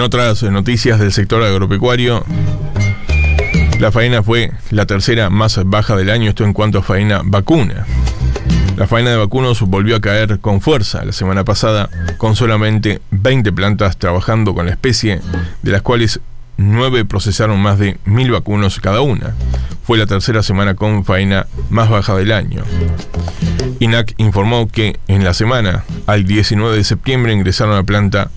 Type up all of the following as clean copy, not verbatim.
otras noticias del sector agropecuario, la faena fue la tercera más baja del año, esto en cuanto a faena vacuna. La faena de vacunos volvió a caer con fuerza la semana pasada, con solamente 20 plantas trabajando con la especie, de las cuales 9 procesaron más de 1.000 vacunos cada una. Fue la tercera semana con faena más baja del año. INAC informó que en la semana al 19 de septiembre ingresaron a la planta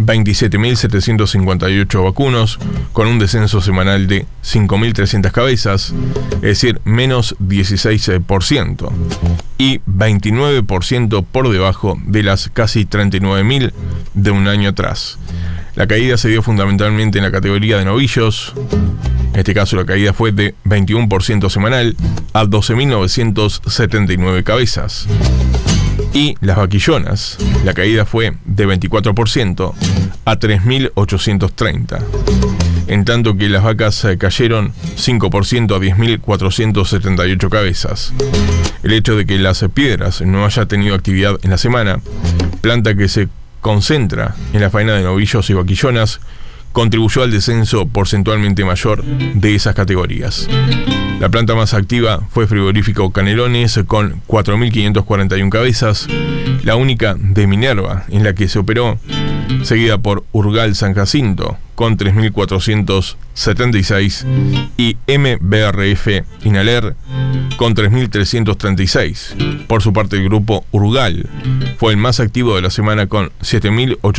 27.758 vacunos, con un descenso semanal de 5.300 cabezas, es decir, menos 16%, y 29% por debajo de las casi 39.000 de un año atrás. La caída se dio fundamentalmente en la categoría de novillos. En este caso la caída fue de 21% semanal a 12.979 cabezas. Y las vaquillonas, la caída fue de 24% a 3.830. En tanto que las vacas cayeron 5% a 10.478 cabezas. El hecho de que las piedras no haya tenido actividad en la semana, planta que se concentra en la faena de novillos y vaquillonas, contribuyó al descenso porcentualmente mayor de esas categorías. La planta más activa fue Frigorífico Canelones con 4.541 cabezas, la única de Minerva en la que se operó, seguida por Urgal San Jacinto con 3.476 y MBRF Inaler con 3.336. Por su parte, el grupo Urgal fue el más activo de la semana con 7.800